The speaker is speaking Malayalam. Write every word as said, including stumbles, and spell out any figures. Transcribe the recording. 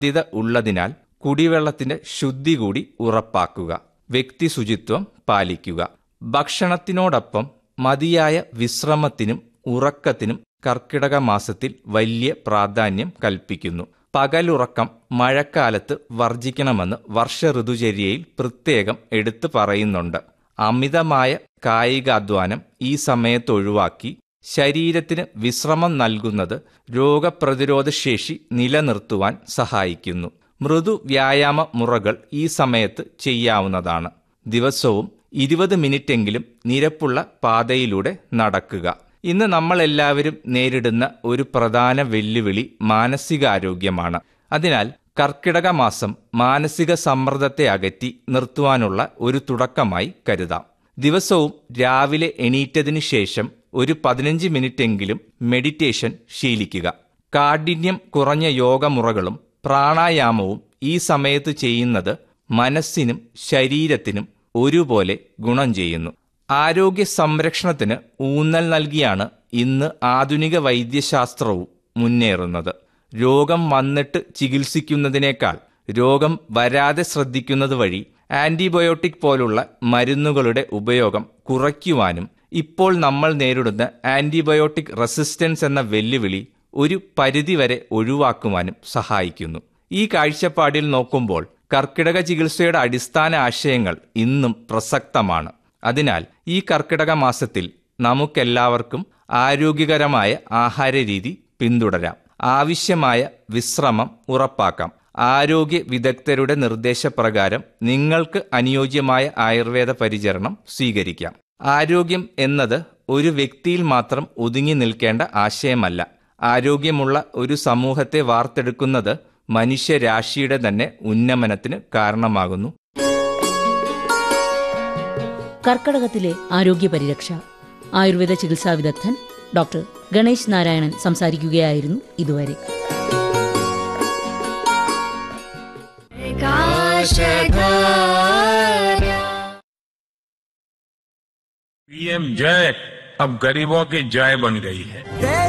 സാധ്യത ഉള്ളതിനാൽ കുടിവെള്ളത്തിന്റെ ശുദ്ധി കൂടി ഉറപ്പാക്കുക. വ്യക്തി ശുചിത്വം പാലിക്കുക. ഭക്ഷണത്തിനോടൊപ്പം മതിയായ വിശ്രമത്തിനും ഉറക്കത്തിനും കർക്കിടക മാസത്തിൽ വലിയ പ്രാധാന്യം കൽപ്പിക്കുന്നു. പകലുറക്കം മഴക്കാലത്ത് വർജിക്കണമെന്ന് വർഷ ഋതുചര്യയിൽ പ്രത്യേകം എടുത്തു പറയുന്നുണ്ട്. അമിതമായ കായികാധ്വാനം ഈ സമയത്ത് ഒഴിവാക്കി ശരീരത്തിന് വിശ്രമം നൽകുന്നത് രോഗപ്രതിരോധ ശേഷി നിലനിർത്തുവാൻ സഹായിക്കുന്നു. മൃദു വ്യായാമ മുറകൾ ഈ സമയത്ത് ചെയ്യാവുന്നതാണ്. ദിവസവും ഇരുപത് മിനിറ്റെങ്കിലും നിരപ്പുള്ള പാതയിലൂടെ നടക്കുക. ഇന്ന് നമ്മളെല്ലാവരും നേരിടുന്ന ഒരു പ്രധാന വെല്ലുവിളി മാനസികാരോഗ്യമാണ്. അതിനാൽ കർക്കിടക മാസം മാനസിക സമ്മർദ്ദത്തെ അകറ്റി നിർത്തുവാനുള്ള ഒരു തുടക്കമായി കരുതാം. ദിവസവും രാവിലെ എണീറ്റതിനു ശേഷം ഒരു പതിനഞ്ച് മിനിറ്റെങ്കിലും മെഡിറ്റേഷൻ ശീലിക്കുക. കാഠിന്യം കുറഞ്ഞ യോഗമുറകളും പ്രാണായാമവും ഈ സമയത്ത് ചെയ്യുന്നത് മനസ്സിനും ശരീരത്തിനും ഒരുപോലെ ഗുണം ചെയ്യുന്നു. ആരോഗ്യ സംരക്ഷണത്തിന് ഊന്നൽ നൽകിയാണ് ഇന്ന് ആധുനിക വൈദ്യശാസ്ത്രവും മുന്നേറുന്നത്. രോഗം വന്നിട്ട് ചികിത്സിക്കുന്നതിനേക്കാൾ രോഗം വരാതെ ശ്രദ്ധിക്കുന്നത് വഴി ആന്റിബയോട്ടിക് പോലുള്ള മരുന്നുകളുടെ ഉപയോഗം കുറയ്ക്കുവാനും ഇപ്പോൾ നമ്മൾ നേരിടുന്ന ആന്റിബയോട്ടിക് റെസിസ്റ്റൻസ് എന്ന വെല്ലുവിളി ഒരു പരിധിവരെ ഒഴിവാക്കുവാനും സഹായിക്കുന്നു. ഈ കാഴ്ചപ്പാടിൽ നോക്കുമ്പോൾ കർക്കിടക ചികിത്സയുടെ അടിസ്ഥാന ആശയങ്ങൾ ഇന്നും പ്രസക്തമാണ്. അതിനാൽ ഈ കർക്കിടക മാസത്തിൽ നമുക്കെല്ലാവർക്കും ആരോഗ്യകരമായ ആഹാരരീതി പിന്തുടരാം. ആവശ്യമായ വിശ്രമം ഉറപ്പാക്കാം. ആരോഗ്യ വിദഗ്ധരുടെ നിർദ്ദേശപ്രകാരം നിങ്ങൾക്ക് അനുയോജ്യമായ ആയുർവേദ പരിചരണം സ്വീകരിക്കാം. ആരോഗ്യം എന്നത് ഒരു വ്യക്തിയിൽ മാത്രം ഒതുങ്ങി നിൽക്കേണ്ട ആശയമല്ല. ആരോഗ്യമുള്ള ഒരു സമൂഹത്തെ വാർത്തെടുക്കുന്നത് മനുഷ്യരാശിയുടെ തന്നെ ഉന്നമനത്തിന് കാരണമാകുന്നു. കർക്കടകത്തിലെ ആരോഗ്യ പരിരക്ഷ. ആയുർവേദ ചികിത്സാ വിദഗ്ധൻ ഡോക്ടർ ഗണേശ് നാരായണൻ സംസാരിക്കുകയായിരുന്നു ഇതുവരെ. पीएम जय अब गरीबों की जय बन गई है.